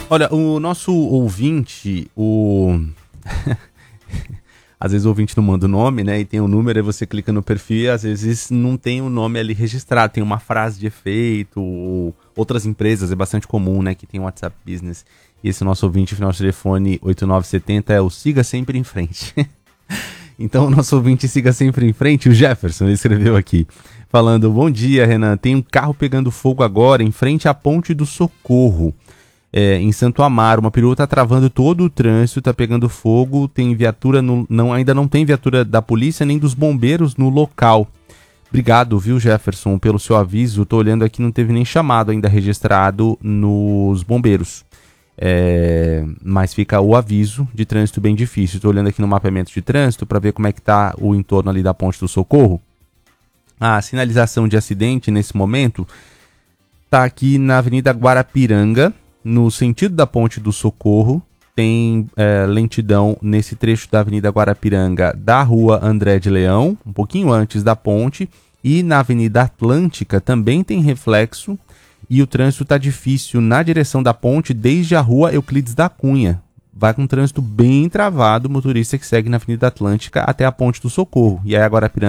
Olha, o nosso ouvinte, às vezes o ouvinte não manda o nome, né? E tem um número, aí você clica no perfil e às vezes não tem o nome ali registrado, tem uma frase de efeito. Ou outras empresas, é bastante comum, né? Que tem o WhatsApp Business. E esse nosso ouvinte, final de telefone 8970, é o Siga Sempre em Frente. Então, o nosso ouvinte Siga Sempre em Frente, o Jefferson, ele escreveu aqui, falando: bom dia, Renan, tem um carro pegando fogo agora em frente à Ponte do Socorro. Em Santo Amaro, uma perua tá travando todo o trânsito, tá pegando fogo, tem viatura, ainda não tem viatura da polícia nem dos bombeiros no local. Obrigado, viu, Jefferson, pelo seu aviso. Tô olhando aqui, não teve nem chamado ainda registrado nos bombeiros. Mas fica o aviso de trânsito bem difícil. Tô olhando aqui no mapeamento de trânsito para ver como é que tá o entorno ali da Ponte do Socorro. A sinalização de acidente nesse momento tá aqui na Avenida Guarapiranga, no sentido da Ponte do Socorro. Tem lentidão nesse trecho da Avenida Guarapiranga da Rua André de Leão, um pouquinho antes da ponte, e na Avenida Atlântica também tem reflexo, e o trânsito está difícil na direção da ponte desde a Rua Euclides da Cunha. Vai com trânsito bem travado o motorista que segue na Avenida Atlântica até a Ponte do Socorro. E aí a Guarapiranga